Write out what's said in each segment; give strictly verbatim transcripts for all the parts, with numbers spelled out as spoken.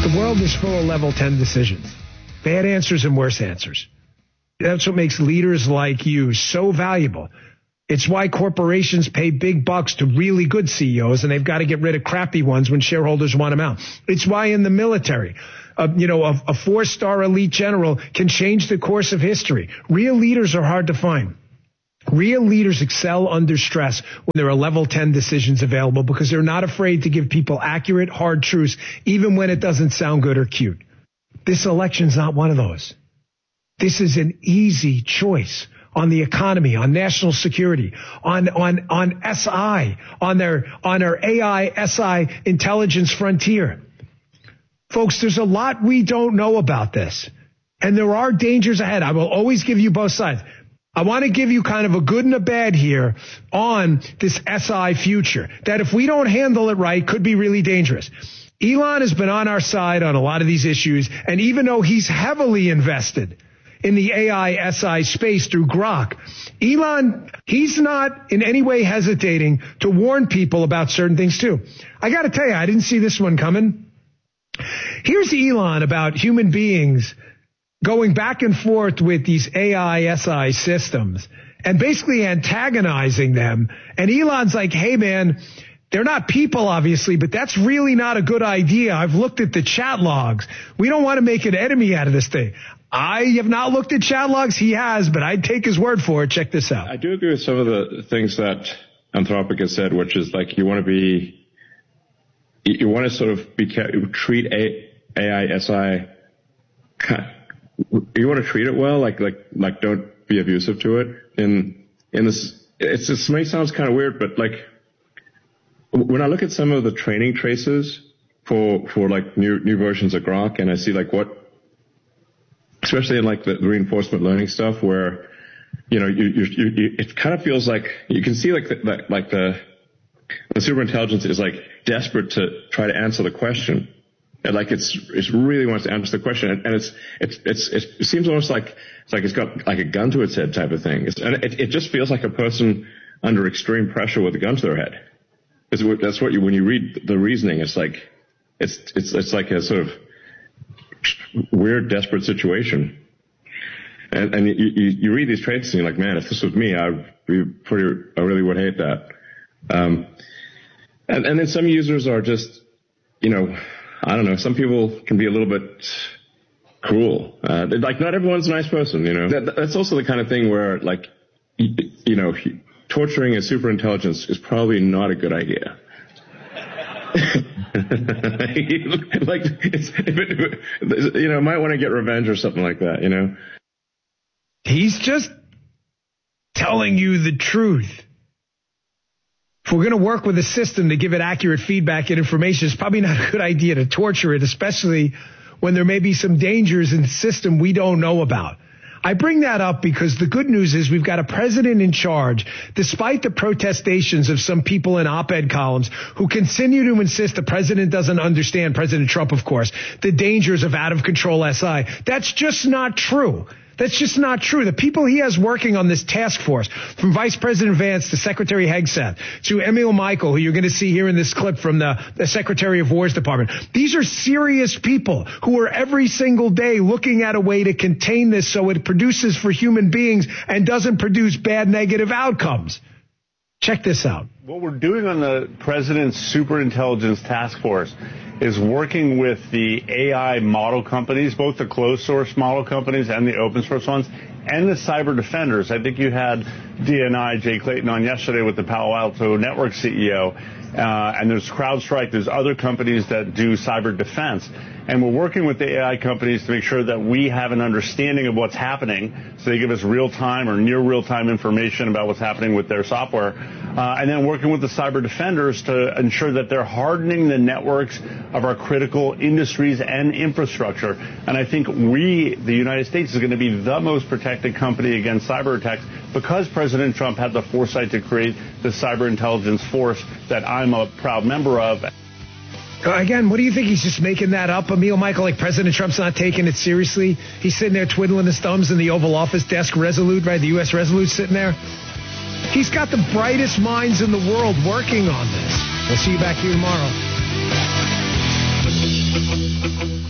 The world is full of level ten decisions. Bad answers and worse answers. That's what makes leaders like you so valuable. It's why corporations pay big bucks to really good C E Os, and they've got to get rid of crappy ones when shareholders want them out. It's why in the military, uh, you know, a, a four-star elite general can change the course of history. Real leaders are hard to find. Real leaders excel under stress when there are level ten decisions available because they're not afraid to give people accurate, hard truths, even when it doesn't sound good or cute. This election's not one of those. This is an easy choice on the economy, on national security, on, on, on S I, on their, on their A I, S I intelligence frontier. Folks, there's a lot we don't know about this, and there are dangers ahead. I will always give you both sides. I want to give you kind of a good and a bad here on this S I future, that if we don't handle it right, could be really dangerous. Elon has been on our side on a lot of these issues, and even though he's heavily invested in the A I S I space through Grok, Elon, he's not in any way hesitating to warn people about certain things too. I got to tell you, I didn't see this one coming. Here's Elon about human beings going back and forth with these A I S I systems and basically antagonizing them. And Elon's like, hey, man, they're not people, obviously, but that's really not a good idea. I've looked at the chat logs. We don't want to make an enemy out of this thing. I have not looked at chat logs. He has, but I'd take his word for it. Check this out. I do agree with some of the things that Anthropic has said, which is like you want to be, you want to sort of be, treat A I S I, you want to treat it well, like, like, like don't be abusive to it. In, in this, it's, this may sound kind of weird, but like, when I look at some of the training traces for, for like new, new versions of Grok, and I see like what, especially in like the reinforcement learning stuff where, you know, you, you, you, it kind of feels like you can see like the, the, like the, the superintelligence is like desperate to try to answer the question. And like it's, it really wants to answer the question. And, and it's, it's, it's, it seems almost like, it's like it's got like a gun to its head type of thing. It's, and it, it just feels like a person under extreme pressure with a gun to their head. It's, that's what you, when you read the reasoning, it's like, it's, it's, it's like a sort of weird, desperate situation. And, and you, you, you read these traits and you're like, man, if this was me, I'd be pretty, I really would hate that. Um, and, and then some users are just, you know, I don't know, some people can be a little bit cruel. Uh, like not everyone's a nice person, you know. That, that's also the kind of thing where like, you, you know, torturing a superintelligence is probably not a good idea. like, it's, if it, if it, you know, might want to get revenge or something like that, you know. He's just telling you the truth. If we're going to work with a system to give it accurate feedback and information, it's probably not a good idea to torture it, especially when there may be some dangers in the system we don't know about. I bring that up because the good news is we've got a president in charge, despite the protestations of some people in op-ed columns who continue to insist the president doesn't understand, President Trump, of course, the dangers of out-of-control S I. That's just not true. That's just not true. The people he has working on this task force, from Vice President Vance to Secretary Hegseth to Emil Michael, who you're going to see here in this clip from the, the Secretary of War's Department, these are serious people who are every single day looking at a way to contain this so it produces for human beings and doesn't produce bad negative outcomes. Check this out. What we're doing on the President's Superintelligence Task Force is working with the A I model companies, both the closed source model companies and the open source ones, and the cyber defenders. I think you had D N I, Jay Clayton, on yesterday with the Palo Alto Network C E O. Uh, and there's CrowdStrike, there's other companies that do cyber defense. And we're working with the A I companies to make sure that we have an understanding of what's happening, so they give us real-time or near real-time information about what's happening with their software. Uh, and then working with the cyber defenders to ensure that they're hardening the networks of our critical industries and infrastructure. And I think we, the United States, is going to be the most protected company against cyber attacks because President Trump had the foresight to create the cyber intelligence force that I'm a proud member of. Again, what do you think? He's just making that up, Emil Michael? Like President Trump's not taking it seriously? He's sitting there twiddling his thumbs in the Oval Office desk, Resolute, right? The U S Resolute sitting there. He's got the brightest minds in the world working on this. We'll see you back here tomorrow.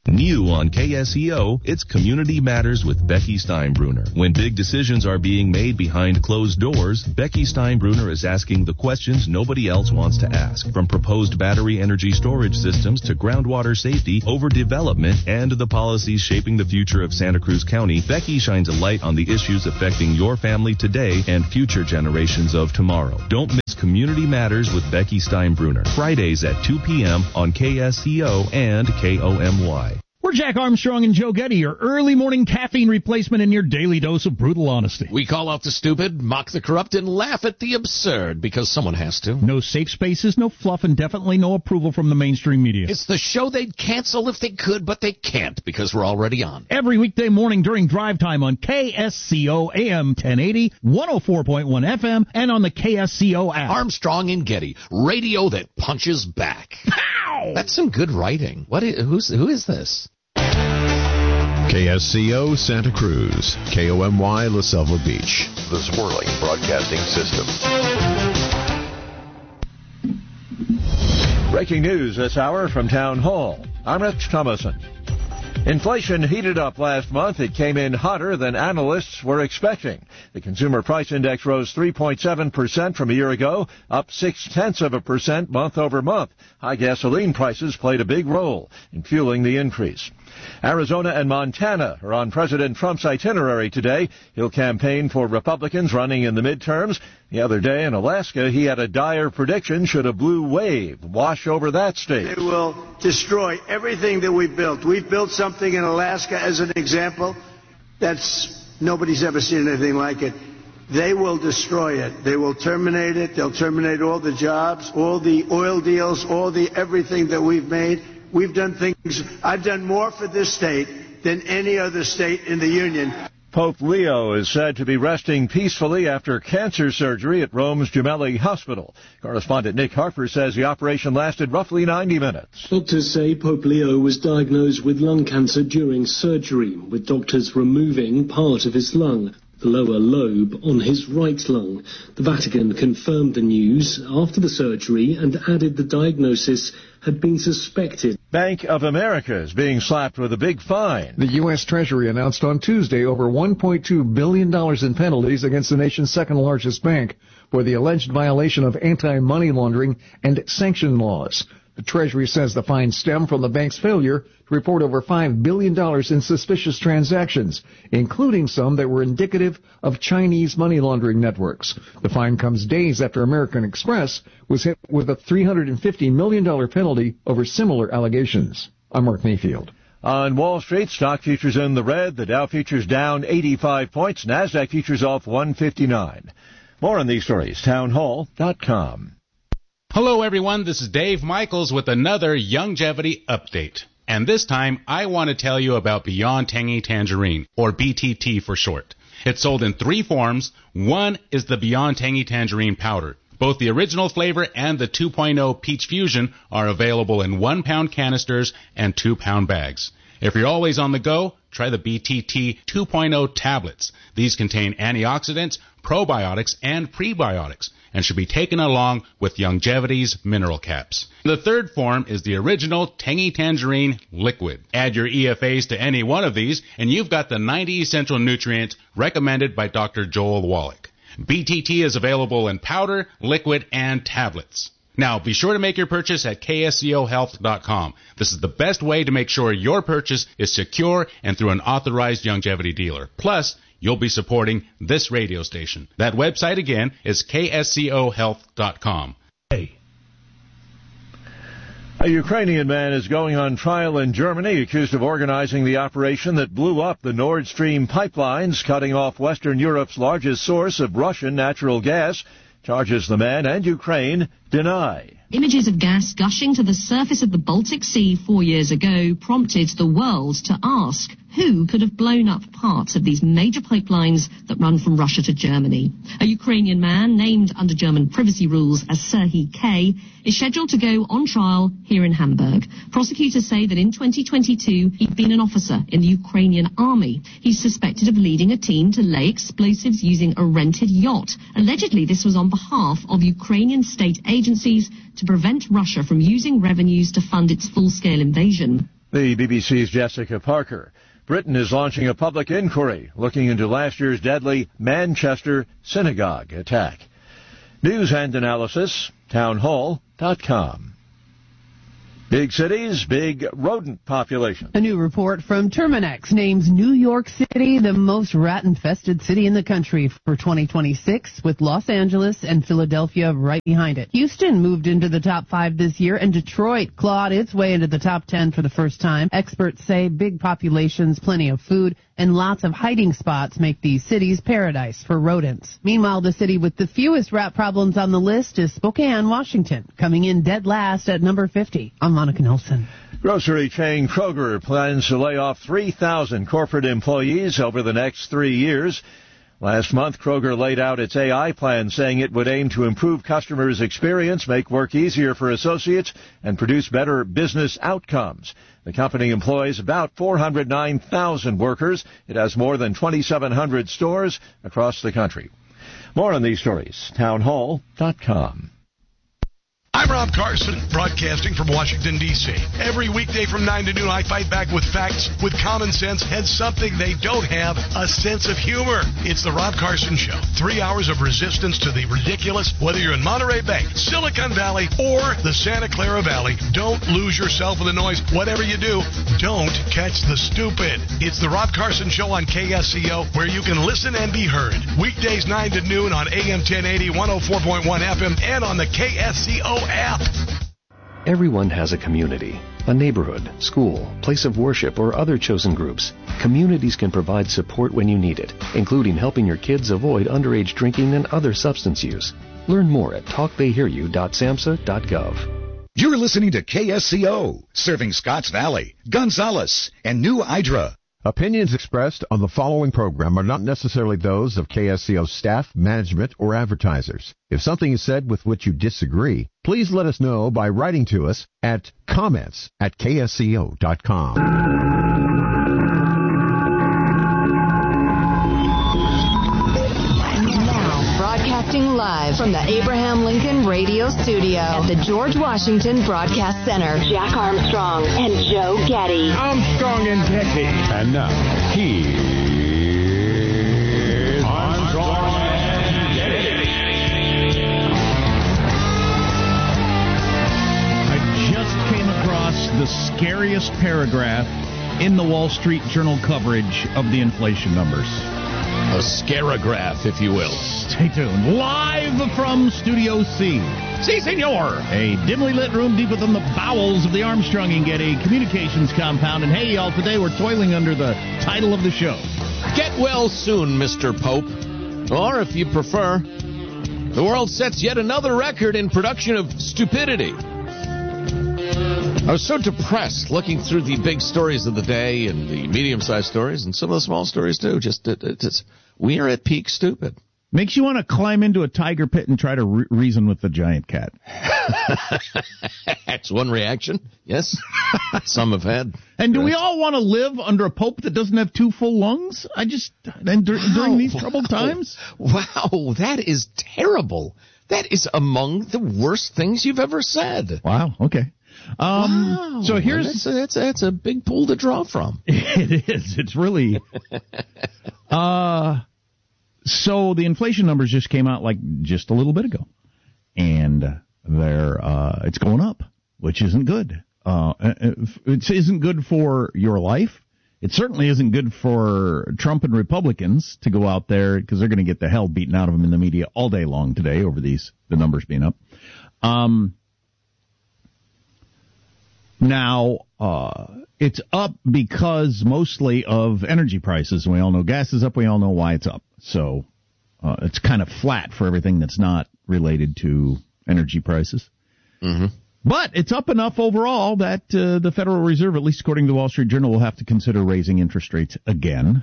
New on K S E O, it's Community Matters with Becky Steinbruner. When big decisions are being made behind closed doors, Becky Steinbruner is asking the questions nobody else wants to ask. From proposed battery energy storage systems to groundwater safety, overdevelopment, and the policies shaping the future of Santa Cruz County, Becky shines a light on the issues affecting your family today and future generations of tomorrow. Don't miss Community Matters with Becky Steinbruner. Fridays at two p.m. on K S E O and K O M Y. We're Jack Armstrong and Joe Getty, your early morning caffeine replacement and your daily dose of brutal honesty. We call out the stupid, mock the corrupt, and laugh at the absurd, because someone has to. No safe spaces, no fluff, and definitely no approval from the mainstream media. It's the show they'd cancel if they could, but they can't, because we're already on. Every weekday morning during drive time on K S C O A M ten eighty, one oh four point one F M, and on the K S C O app. Armstrong and Getty, radio that punches back. Pow! That's some good writing. What is, who's, who is this? K S C O Santa Cruz, K O M Y La Selva Beach, the Swirling Broadcasting System. Breaking news this hour from Town Hall. I'm Rich Thomason. Inflation heated up last month. It came in hotter than analysts were expecting. The Consumer Price Index rose three point seven percent from a year ago, up six-tenths of a percent month over month. High gasoline prices played a big role in fueling the increase. Arizona and Montana are on President Trump's itinerary today. He'll campaign for Republicans running in the midterms. The other day in Alaska, he had a dire prediction should a blue wave wash over that state. It will destroy everything that we've built. We've built something in Alaska, as an example, that's nobody's ever seen anything like it. They will destroy it. They will terminate it. They'll terminate all the jobs, all the oil deals, all the everything that we've made. We've done things. I've done more for this state than any other state in the Union. Pope Leo is said to be resting peacefully after cancer surgery at Rome's Gemelli Hospital. Correspondent Nick Harper says the operation lasted roughly ninety minutes. Doctors say Pope Leo was diagnosed with lung cancer during surgery, with doctors removing part of his lung, the lower lobe on his right lung. The Vatican confirmed the news after the surgery and added the diagnosis had been suspected. Bank of America is being slapped with a big fine. The U S. Treasury announced on Tuesday over one point two billion dollars in penalties against the nation's second largest bank for the alleged violation of anti-money laundering and sanction laws. The Treasury says the fines stem from the bank's failure to report over five billion dollars in suspicious transactions, including some that were indicative of Chinese money laundering networks. The fine comes days after American Express was hit with a three hundred fifty million dollars penalty over similar allegations. I'm Mark Mayfield. On Wall Street, stock futures in the red. The Dow futures down eighty-five points. NASDAQ futures off one fifty-nine. More on these stories, townhall dot com. Hello, everyone. This is Dave Michaels with another Youngevity update. And this time, I want to tell you about Beyond Tangy Tangerine, or B T T for short. It's sold in three forms. One is the Beyond Tangy Tangerine powder. Both the original flavor and the two point oh Peach Fusion are available in one-pound canisters and two-pound bags. If you're always on the go, try the B T T two point oh tablets. These contain antioxidants, probiotics, and prebiotics, and should be taken along with Youngevity's mineral caps. The third form is the original Tangy Tangerine liquid. Add your E F As to any one of these, and you've got the ninety essential nutrients recommended by Doctor Joel Wallach. B T T is available in powder, liquid, and tablets. Now, be sure to make your purchase at K S C O health dot com. This is the best way to make sure your purchase is secure and through an authorized Youngevity dealer. Plus, you'll be supporting this radio station. That website, again, is K S C O health dot com. Hey. A Ukrainian man is going on trial in Germany, accused of organizing the operation that blew up the Nord Stream pipelines, cutting off Western Europe's largest source of Russian natural gas. Charges the man and Ukraine deny. Images of gas gushing to the surface of the Baltic Sea four years ago prompted the world to ask who could have blown up parts of these major pipelines that run from Russia to Germany. A Ukrainian man named under German privacy rules as Serhiy K is scheduled to go on trial here in Hamburg. Prosecutors say that in twenty twenty-two he'd been an officer in the Ukrainian army. He's suspected of leading a team to lay explosives using a rented yacht. Allegedly, this was on behalf of Ukrainian state agencies to prevent Russia from using revenues to fund its full-scale invasion. The B B C's Jessica Parker. Britain is launching a public inquiry looking into last year's deadly Manchester synagogue attack. News and analysis, townhall dot com. Big cities, big rodent population. A new report from Terminex names New York City the most rat-infested city in the country for twenty twenty-six, with Los Angeles and Philadelphia right behind it. Houston moved into the top five this year, and Detroit clawed its way into the top ten for the first time. Experts say big populations, plenty of food, and lots of hiding spots make these cities paradise for rodents. Meanwhile, the city with the fewest rat problems on the list is Spokane, Washington, coming in dead last at number fifty. I'm Monica Nelson. Grocery chain Kroger plans to lay off three thousand corporate employees over the next three years. Last month, Kroger laid out its A I plan, saying it would aim to improve customers' experience, make work easier for associates, and produce better business outcomes. The company employs about four hundred nine thousand workers. It has more than twenty-seven hundred stores across the country. More on these stories, townhall dot com. I'm Rob Carson, broadcasting from Washington, D C Every weekday from nine to noon, I fight back with facts, with common sense, and something they don't have, a sense of humor. It's the Rob Carson Show. Three hours of resistance to the ridiculous, whether you're in Monterey Bay, Silicon Valley, or the Santa Clara Valley. Don't lose yourself in the noise. Whatever you do, don't catch the stupid. It's the Rob Carson Show on K S C O, where you can listen and be heard. Weekdays nine to noon on A M ten eighty, one oh four point one F M, and on the K S C O app. Everyone has a community, a neighborhood, school, place of worship, or other chosen groups. Communities can provide support when you need it, including helping your kids avoid underage drinking and other substance use. Learn more at talk they hear you dot samhsa dot gov. You're listening to K S C O, serving Scotts Valley, Gonzales, and New Idra. Opinions expressed on the following program are not necessarily those of K S C O staff, management, or advertisers. If something is said with which you disagree, please let us know by writing to us at comments at K S C O dot com. Broadcasting live from the Abraham Lincoln Radio Studio at the George Washington Broadcast Center. Jack Armstrong and Joe Getty. Armstrong and Getty. And now, here's Armstrong and Getty. I just came across the scariest paragraph in the Wall Street Journal coverage of the inflation numbers. A scarograph, if you will. Stay tuned. Live from Studio C. Si, senor. A dimly lit room deep within the bowels of the Armstrong and Getty Communications compound. And hey, y'all, today we're toiling under the title of the show. Get well soon, Mister Pope. Or, if you prefer, the world sets yet another record in production of stupidity. I was so depressed looking through the big stories of the day and the medium-sized stories and some of the small stories, too. Just, it, it's, we are at peak stupid. Makes you want to climb into a tiger pit and try to re- reason with the giant cat. That's one reaction. Yes. Some have had. And do we all want to live under a pope that doesn't have two full lungs? I just, and dur- wow. during these troubled times? Wow, that is terrible. That is among the worst things you've ever said. Wow, okay. Um, wow. So here's that's a, that's, a, that's a big pool to draw from. It is. It's really. uh, so the inflation numbers just came out like just a little bit ago, and they're uh, it's going up, which isn't good. Uh, it isn't good for your life. It certainly isn't good for Trump and Republicans to go out there because they're going to get the hell beaten out of them in the media all day long today over these the numbers being up. Um. Now, uh, it's up because mostly of energy prices. We all know gas is up. We all know why it's up. So uh, it's kind of flat for everything that's not related to energy prices. Mm-hmm. But it's up enough overall that uh, the Federal Reserve, at least according to the Wall Street Journal, will have to consider raising interest rates again.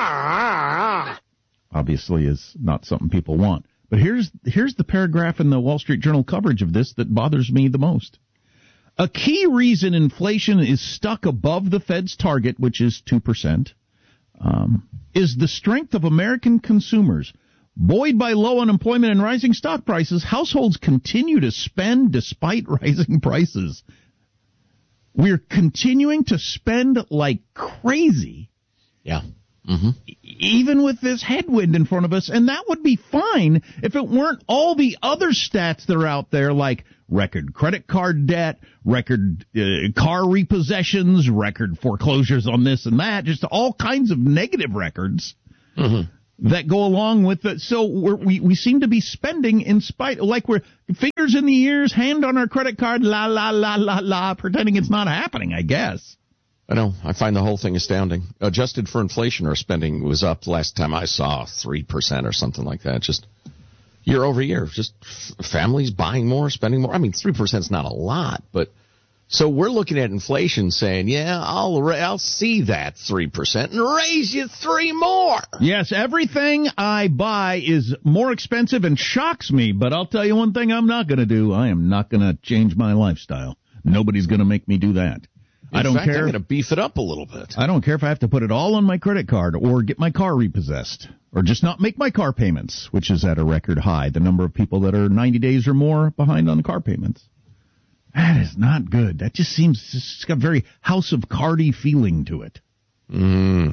Obviously is not something people want. But here's here's the paragraph in the Wall Street Journal coverage of this that bothers me the most. A key reason inflation is stuck above the Fed's target, which is two percent, um, is the strength of American consumers. Buoyed by low unemployment and rising stock prices, households continue to spend despite rising prices. we're continuing to spend like crazy. Yeah. Mm-hmm. Even with this headwind in front of us, and that would be fine if it weren't all the other stats that are out there, like record credit card debt, record uh, car repossessions, record foreclosures on this and that, just all kinds of negative records mm-hmm. that go along with it. So we're, we we seem to be spending in spite, like we're fingers in the ears, hand on our credit card, la la la la la, pretending it's not happening, I guess. I know. I find the whole thing astounding. Adjusted for inflation, our spending was up last time I saw three percent or something like that. Just year over year. Just f- families buying more, spending more. I mean, three percent is not a lot, but so we're looking at inflation saying, yeah, I'll ra- I'll see that three percent and raise you three more. Yes, everything I buy is more expensive and shocks me, but I'll tell you one thing I'm not going to do. I am not going to change my lifestyle. Nobody's going to make me do that. In I don't fact, care. I'm going to beef it up a little bit. I don't care if I have to put it all on my credit card or get my car repossessed or just not make my car payments, which is at a record high, the number of people that are ninety days or more behind on the car payments. That is not good. That just seems, it's got a very House of Cardi feeling to it. Mm.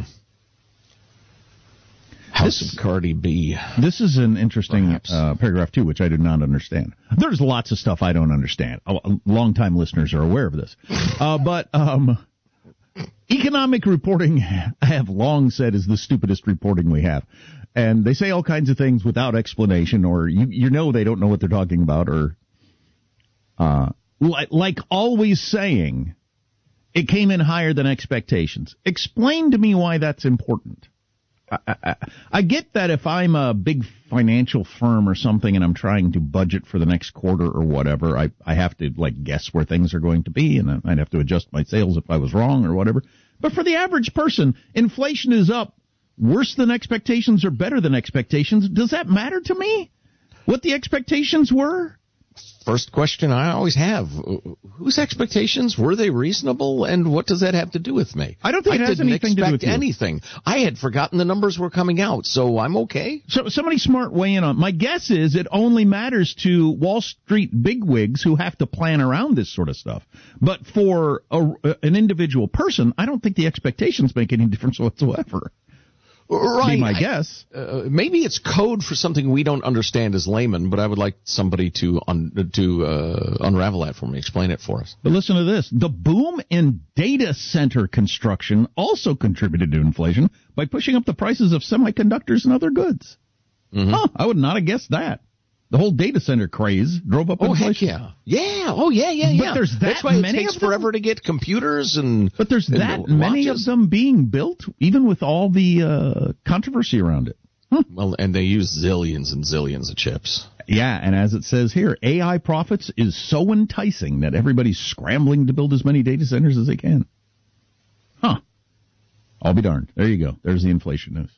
House this, of Cardi B. This is an interesting uh, paragraph, too, which I did not understand. There's lots of stuff I don't understand. Long-time listeners are aware of this. Uh, but um, economic reporting, I have long said, is the stupidest reporting we have. And they say all kinds of things without explanation, or you, you know they don't know what they're talking about, or uh, li- like always saying, it came in higher than expectations. Explain to me why that's important. I, I, I get that if I'm a big financial firm or something and I'm trying to budget for the next quarter or whatever, I, I have to like guess where things are going to be, and I'd have to adjust my sales if I was wrong or whatever. But for the average person, inflation is up worse than expectations or better than expectations. Does that matter to me? What the expectations were? First question I always have, whose expectations, were they reasonable, and what does that have to do with me? I don't think it I has didn't anything to do with you. anything. I had forgotten the numbers were coming out, so I'm okay. So somebody smart weigh in on. My guess is it only matters to Wall Street bigwigs who have to plan around this sort of stuff. But for a, an individual person, I don't think the expectations make any difference whatsoever. Right. Be my guess. I, uh, maybe it's code for something we don't understand as laymen, but I would like somebody to un, to uh, unravel that for me, explain it for us. But listen to this. The boom in data center construction also contributed to inflation by pushing up the prices of semiconductors and other goods. Mm-hmm. Huh, I would not have guessed that. The whole data center craze drove up oh, inflation. Heck yeah. Yeah. Oh, yeah, yeah, yeah. But there's that That's why many it takes of them? forever to get computers and But there's and that many watches. of them being built, even with all the uh, controversy around it. Huh. Well, and they use zillions and zillions of chips. Yeah, and as it says here, A I profits is so enticing that everybody's scrambling to build as many data centers as they can. Huh. I'll be darned. There you go. There's the inflation news.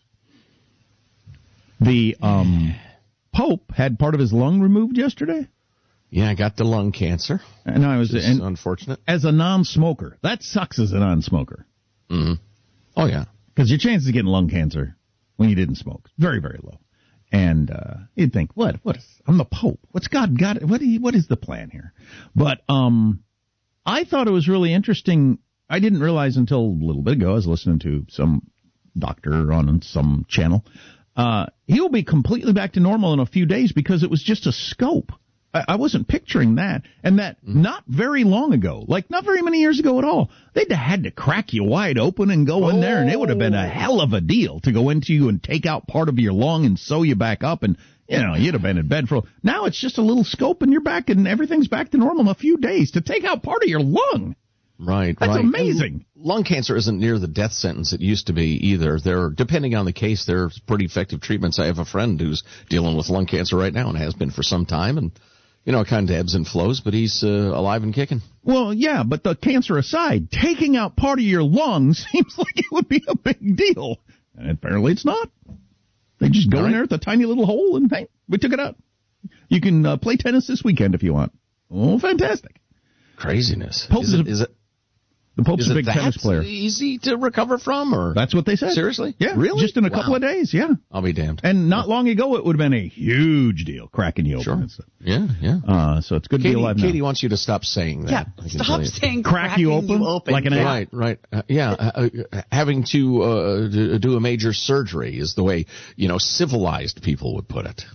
The um, Pope had part of his lung removed yesterday. Yeah, I got the lung cancer. And I was and unfortunate. As a non-smoker, that sucks as a non-smoker. Mm-hmm. Oh yeah, because your chances of getting lung cancer when you didn't smoke very, very low. And uh, you'd think, what? What? Is, I'm the Pope. What's God got? What? What is the plan here? But um, I thought it was really interesting. I didn't realize until a little bit ago. I was listening to some doctor on some channel. Uh, he'll be completely back to normal in a few days because it was just a scope. I, I wasn't picturing that. And that mm-hmm. not very long ago, like not very many years ago at all, they'd have had to crack you wide open and go oh. in there, and it would have been a hell of a deal to go into you and take out part of your lung and sew you back up, and, you know, you'd have been in bed for... Now it's just a little scope and you're back and everything's back to normal in a few days to take out part of your lung. Right, That's right. amazing. And lung cancer isn't near the death sentence it used to be either. There, depending on the case, there's pretty effective treatments. I have a friend who's dealing with lung cancer right now and has been for some time, and you know, it kind of ebbs and flows, but he's uh, alive and kicking. Well, yeah, but the cancer aside, taking out part of your lung seems like it would be a big deal, and apparently it's not. They just go right in there with a tiny little hole and hey, we took it out. You can uh, play tennis this weekend if you want. Oh, fantastic! Craziness. Pope is, it, is it? The Pope's Is a it big that tennis player. easy to recover from, or That's what they said. seriously? Yeah, really? Just in a Wow. couple of days. Yeah, I'll be damned. and not long ago it would have been a huge deal, cracking you open. Sure. And stuff. Yeah, yeah. Uh, so it's a good Katie, deal. I've Katie known. wants you to stop saying that. Yeah, I can stop tell you. saying Crack cracking you open? open. Like an yeah. Right, right. Uh, yeah, uh, uh, having to uh, d- do a major surgery is the way, you know, civilized people would put it.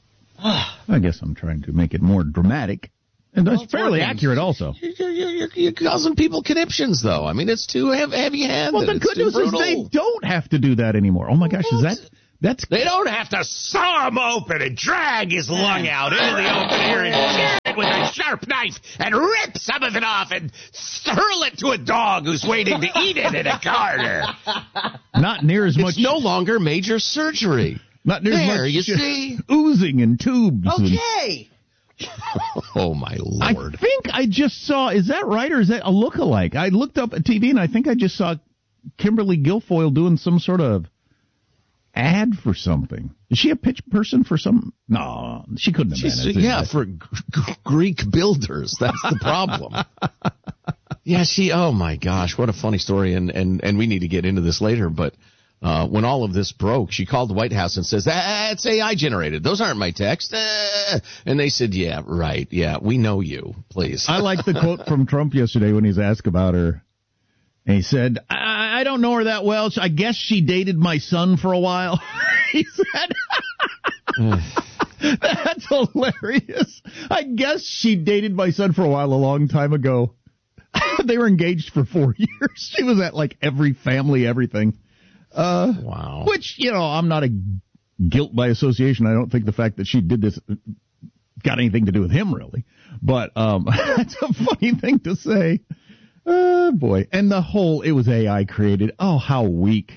I guess I'm trying to make it more dramatic, and that's Well, it's fairly working. accurate also. You're, you're, you're, you're causing people conniptions, though. I mean, it's too heavy, heavy-handed. Well, the It's good too news is brutal. they don't have to do that anymore. Oh my gosh, is that that's They don't have to saw him open and drag his lung out into the open air and shear it with a sharp knife and rip some of it off and hurl it to a dog who's waiting to eat it in a corner. not near as much. It's no longer major surgery. Not near There, as much you see? oozing and tubes. and- Okay. Oh, my I Lord. think I just saw. Is that right, or is that a lookalike? I looked up at T V and I think I just saw Kimberly Guilfoyle doing some sort of ad for something. Is she a pitch person for some? No, she couldn't have She's- been. yeah, for g- g- Greek builders. That's the problem. Yeah, she, oh my gosh, what a funny story. And, and, and we need to get into this later, but uh, when all of this broke, she called the White House and says, that's A I generated. Those aren't my texts. Uh, and they said, yeah, right. Yeah, we know you. Please. I like the quote from Trump yesterday when he's asked about her. And he said, I, I don't know her that well. I guess she dated my son for a while. He said, that's hilarious. I guess she dated my son for a while a long time ago. They were engaged for four years. She was at like every family, everything. Uh, wow. Which, you know, I'm not a guilt by association. I don't think the fact that she did this got anything to do with him, really. But um, that's a funny thing to say. Oh, boy. And the whole, it was A I created. Oh, how weak.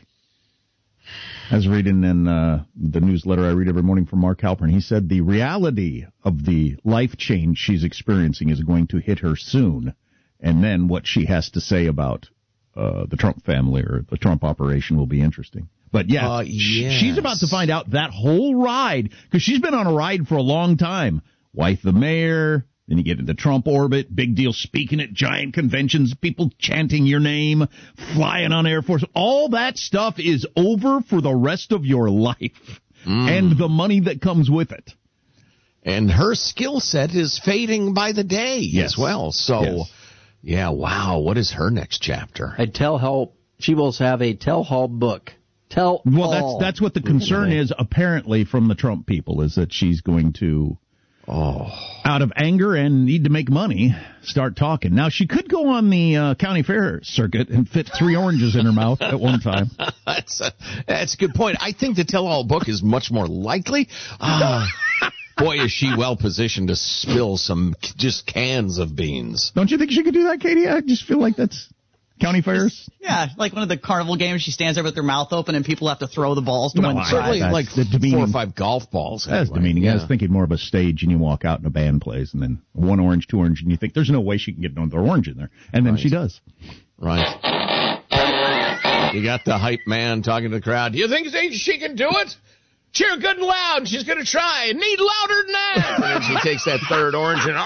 I was reading in uh, the newsletter I read every morning from Mark Halpern. He said the reality of the life change she's experiencing is going to hit her soon. And then what she has to say about uh, the Trump family or the Trump operation will be interesting. But yeah, Uh, yes. she's about to find out that whole ride, because she's been on a ride for a long time. Wife the mayor, then you get into Trump orbit, big deal speaking at giant conventions, people chanting your name, flying on Air Force. All that stuff is over for the rest of your life, Mm. and the money that comes with it. And her skill set is fading by the day Yes. as well. So, Yes. yeah, wow. What is her next chapter? A tell-all. She will have a tell-all book. Tell Well, all. that's that's what the concern is, apparently, from the Trump people, is that she's going to, oh, out of anger and need to make money, start talking. Now, she could go on the uh, county fair circuit and fit three oranges in her mouth at one time. that's, a, that's a good point. I think the tell-all book is much more likely. Ah, boy, is she well positioned to spill some c- just cans of beans. Don't you think she could do that, Katie? I just feel like that's county fairs. Yeah, like one of the carnival games. She stands there with her mouth open, and people have to throw the balls to No, one I- side. Certainly that's like the demeaning- four or five golf balls. That's anyway. demeaning. I was Yeah. thinking more of a stage, and you walk out and a band plays, and then one orange, two orange, and you think, there's no way she can get another orange in there. And then Right. she does. Right. You got the hype man talking to the crowd. Do you think she can do it? Cheer good and loud. She's going to try. Need louder than that. And then she takes that third orange and...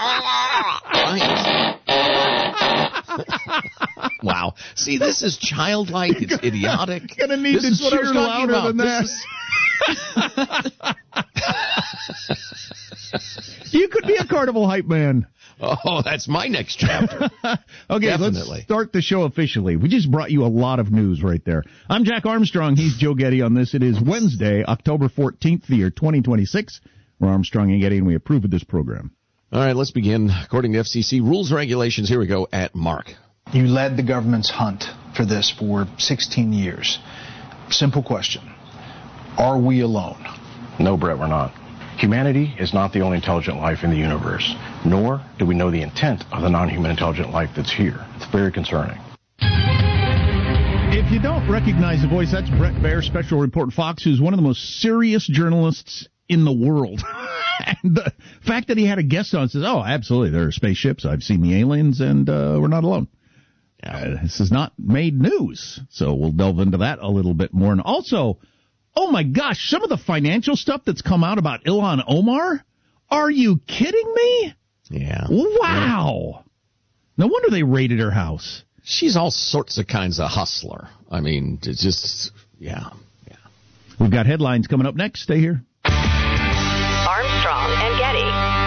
Wow. See, this is childlike. It's idiotic. Gonna need this to is what I cheer was talking louder about. than This that. is- You could be a carnival hype man. Oh, that's my next chapter. Okay, Definitely. let's start the show officially. We just brought you a lot of news right there. I'm Jack Armstrong. He's Joe Getty on this. It is Wednesday, October fourteenth, the year twenty twenty-six. We're Armstrong and Getty, and we approve of this program. All right, let's begin. According to F C C rules and regulations, here we go at Mark. You led the government's hunt for this for sixteen years. Simple question. Are we alone? No, Brett, we're not. Humanity is not the only intelligent life in the universe, nor do we know the intent of the non-human intelligent life that's here. It's very concerning. If you don't recognize the voice, that's Brett Baer, Special Report Fox, who's one of the most serious journalists in the world. And the fact that he had a guest on says, oh, absolutely, there are spaceships, I've seen the aliens, and uh, we're not alone. Uh, this has not made news, so we'll delve into that a little bit more. And also, oh my gosh, some of the financial stuff that's come out about Ilhan Omar? Are you kidding me? Yeah. Wow. No wonder they raided her house. she's all sorts of kinds of hustler. I mean, it's just, yeah. yeah. We've got headlines coming up next. Stay here. Armstrong and Getty.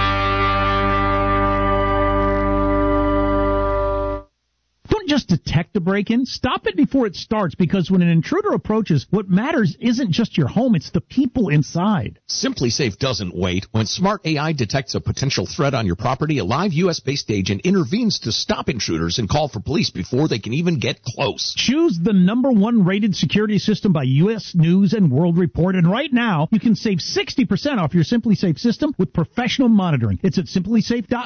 Don't just detect a break-in. Stop it before it starts, because when an intruder approaches, what matters isn't just your home, it's the people inside. SimpliSafe doesn't wait. When smart A I detects a potential threat on your property, a live U S-based agent intervenes to stop intruders and call for police before they can even get close. Choose the number one rated security system by U S News and World Report, and right now you can save sixty percent off your SimpliSafe system with professional monitoring. It's at simply safe dot